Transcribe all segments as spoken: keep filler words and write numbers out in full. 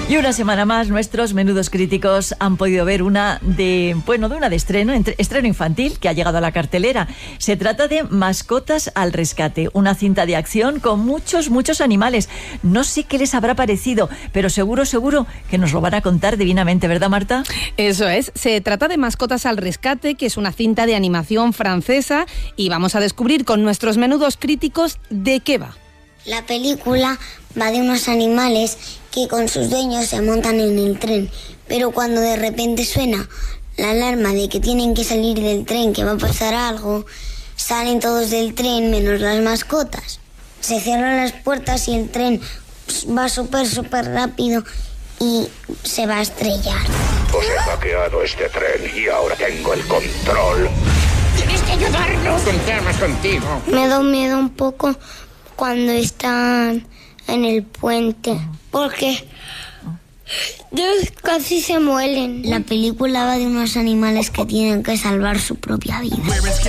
Y una semana más nuestros menudos críticos han podido ver una de, bueno, de una de estreno, entre, estreno infantil que ha llegado a la cartelera. Se trata de Mascotas al rescate, una cinta de acción con muchos, muchos animales. No sé qué les habrá parecido, pero seguro, seguro que nos lo van a contar divinamente, ¿verdad, Marta? Eso es, se trata de Mascotas al rescate, que es una cinta de animación francesa, y vamos a descubrir con nuestros menudos críticos de qué va. La película va de unos animales que con sus dueños se montan en el tren, pero cuando de repente suena la alarma de que tienen que salir del tren, que va a pasar algo, salen todos del tren menos las mascotas. Se cierran las puertas y el tren va súper, súper rápido y se va a estrellar. Os he hackeado este tren y ahora tengo el control. ¡Tienes que ayudarnos! Contamos contigo. Me da miedo un poco cuando están en el puente, porque ellos casi se mueren. La película va de unos animales que tienen que salvar su propia vida.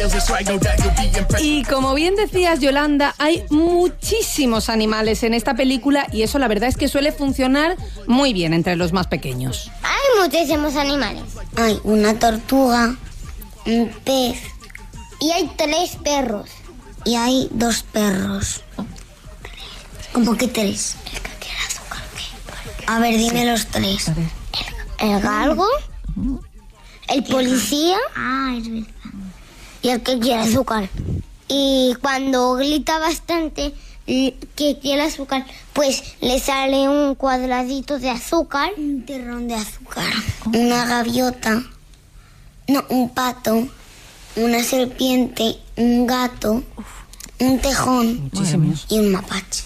Y como bien decías, Yolanda, hay muchísimos animales en esta película y eso la verdad es que suele funcionar muy bien entre los más pequeños. Hay muchísimos animales. Hay una tortuga, un pez y hay tres perros. Y hay dos perros. ¿Cómo que tres? El que quiere azúcar, ¿qué? A ver, dime los tres. El, el galgo, el policía, ah, es verdad, y el que quiere azúcar. Y cuando grita bastante que quiere azúcar, pues le sale un cuadradito de azúcar, un terrón de azúcar, una gaviota, no, un pato, una serpiente, un gato, un tejón Muchísimos. y un mapache.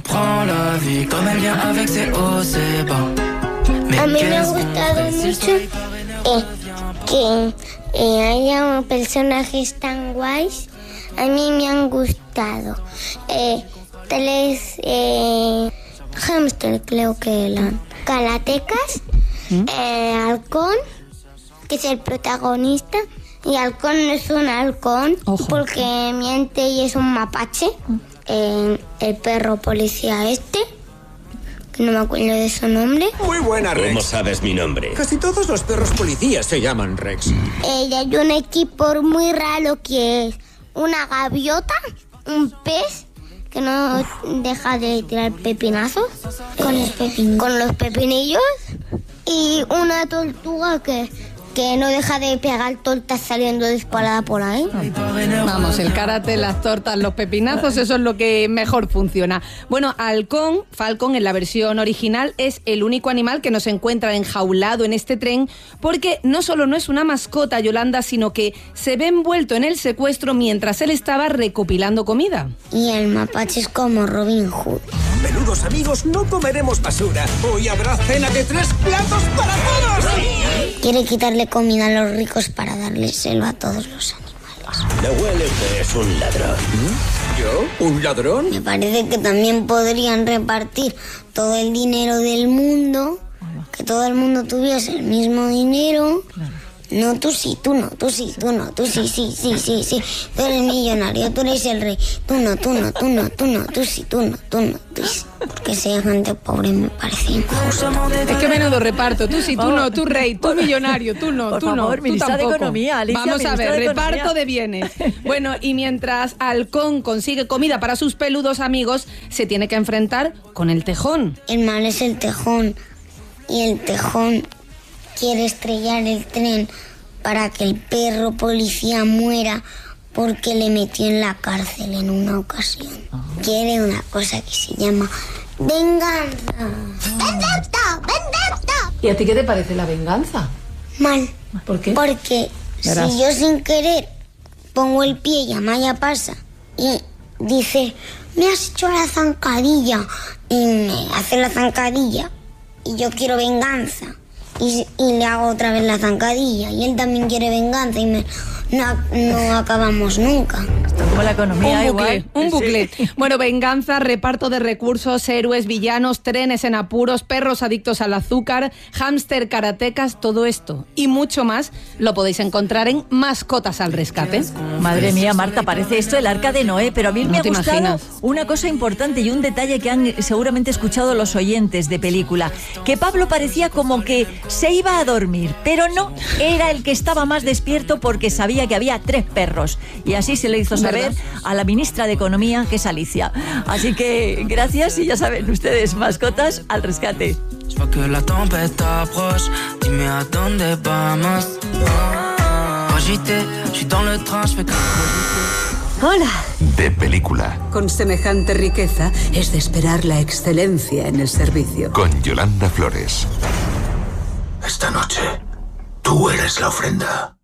A mí me ha gustado mucho eh, que eh, haya personajes tan guays. A mí me han gustado eh, tres eh, hámster, creo que eran karatecas, ¿Mm? eh, halcón, que es el protagonista. Y halcón no es un halcón, Ojo. porque miente y es un mapache. Eh, el perro policía este, que no me acuerdo de su nombre. Muy buena, Rex. ¿Cómo sabes mi nombre? Casi todos los perros policías se llaman Rex. Eh, y hay un equipo muy raro que es una gaviota, un pez que no Uf. deja de tirar pepinazos con los, pepin- con los pepinillos, y una tortuga que... que no deja de pegar tortas saliendo disparada por ahí. Vamos, el karate, las tortas, los pepinazos, eso es lo que mejor funciona. Bueno, halcón, Falcon en la versión original, es el único animal que no se encuentra enjaulado en este tren, porque no solo no es una mascota, Yolanda, sino que se ve envuelto en el secuestro mientras él estaba recopilando comida. Y el mapache es como Robin Hood. Menudos amigos, no comeremos basura. Hoy habrá cena de tres platos para todos. Quiere quitarle comida a los ricos para darle selva a todos los animales. Me huele que es un ladrón. ¿Yo? ¿Un ladrón? Me parece que también podrían repartir todo el dinero del mundo, que todo el mundo tuviese el mismo dinero. Claro. No, tú sí, tú no, tú sí, tú no, tú sí, sí, sí, sí, sí. Tú eres millonario, tú eres el rey. Tú no, tú no, tú no, tú no, tú sí, tú no, tú no, tú sí. Porque sea gente pobre me parece injusto. Es que menudo reparto, tú sí, tú no, tú rey, tú millonario, tú no, Por tú favor, no, ministra tú tampoco. de Economía, Alicia, Vamos a ver, de reparto Economía. de bienes. Bueno, y mientras Halcón consigue comida para sus peludos amigos, se tiene que enfrentar con el tejón. El mal es el tejón, y el tejón quiere estrellar el tren para que el perro policía muera porque le metió en la cárcel en una ocasión. Uh-huh. Quiere una cosa que se llama venganza. ¡Venganza! ¡Venganza! ¿Y a ti qué te parece la venganza? Mal. ¿Por qué? Porque Verás. si yo sin querer pongo el pie y Amaya pasa y dice, me has hecho la zancadilla, y me hace la zancadilla y yo quiero venganza, Y, y le hago otra vez la zancadilla y él también quiere venganza y me no, no acabamos nunca. Como la economía, Un bucle, igual. un bucle. Sí. Bueno, venganza, reparto de recursos, héroes, villanos, trenes en apuros, perros adictos al azúcar, hámster, karatecas, todo esto y mucho más lo podéis encontrar en Mascotas al Rescate. Madre mía, Marta, parece esto el Arca de Noé, pero a mí No me ha te gustado imaginas. una cosa importante y un detalle que han seguramente escuchado los oyentes de película, que Pablo parecía como que se iba a dormir, pero no, era el que estaba más despierto porque sabía que había tres perros y así se le hizo saber ¿Verdad? a la ministra de Economía, que es Alicia. Así que gracias y ya saben ustedes, Mascotas al Rescate. Je vois que la tempête approche, dis-moi à dónde vamos. Agité, je suis dans le train, je fais que Hola. De película. Con semejante riqueza es de esperar la excelencia en el servicio. Con Yolanda Flores. Esta noche, tú eres la ofrenda.